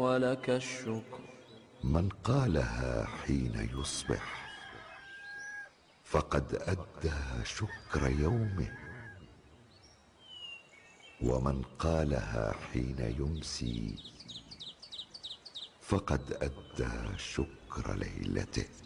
ولك الشكر. من قالها حين يصبح فقد أدى شكر يومه، ومن قالها حين يمسي فقد أدى شكر ليلته.